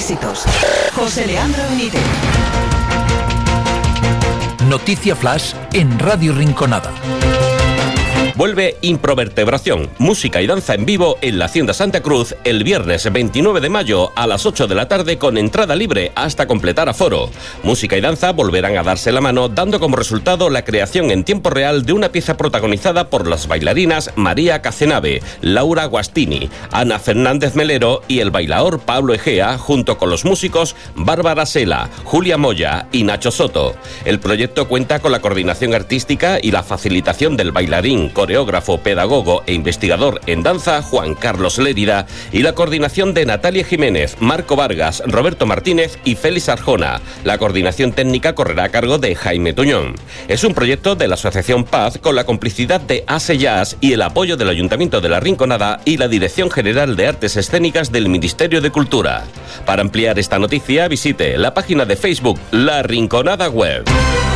éxitos. José Leandro Benítez. Noticia Flash en Radio Rinconada. Vuelve Improvertebración, música y danza en vivo en la Hacienda Santa Cruz el viernes 29 de mayo a las 8 de la tarde con entrada libre hasta completar aforo. Música y danza volverán a darse la mano, dando como resultado la creación en tiempo real de una pieza protagonizada por las bailarinas María Cacenave, Laura Guastini, Ana Fernández Melero y el bailaor Pablo Egea, junto con los músicos Bárbara Sela, Julia Moya y Nacho Soto. El proyecto cuenta con la coordinación artística y la facilitación del bailarín, coreógrafo, pedagogo e investigador en danza Juan Carlos Lérida y la coordinación de Natalia Jiménez, Marco Vargas, Roberto Martínez y Félix Arjona. La coordinación técnica correrá a cargo de Jaime Tuñón. Es un proyecto de la Asociación Paz con la complicidad de Ase Jazz y el apoyo del Ayuntamiento de La Rinconada y la Dirección General de Artes Escénicas del Ministerio de Cultura. Para ampliar esta noticia visite la página de Facebook La Rinconada Web.